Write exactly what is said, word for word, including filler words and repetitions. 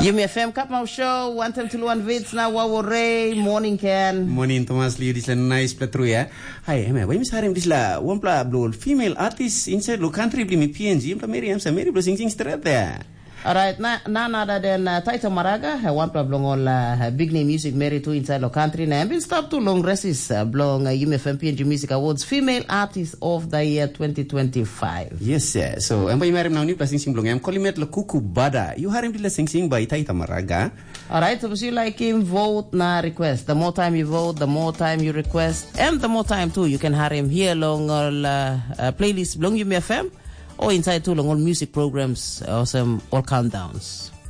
Yumi F M Kapmau Show, one time to one vits na wawore, morning can. Morning Thomas Lee, this is a nice platru ya. Hi, ema, why misarim this la one pla blow female artist inside lo country bli mi P N G, impla Mary am sa Mary blo sing sing straight there. Alright, na none other than uh, Taita Maraga, uh, one problem on uh, big name music married to inside the country. Now, been stopped too long races uh, blong uh, Yumi F M P N G Music Awards Female Artist of the Year twenty twenty-five. Yes, sir. So, am ba imarim na ni pla sing sing blong. Am kolimet lo kuku bada. You harim dila sing sing by Taita Maraga. Alright, so if you like him, vote na request. The more time you vote, the more time you request, and the more time too you can have him here along all uh, uh, playlist blong Yumi F M. Or inside too long all music programs, awesome, all countdowns.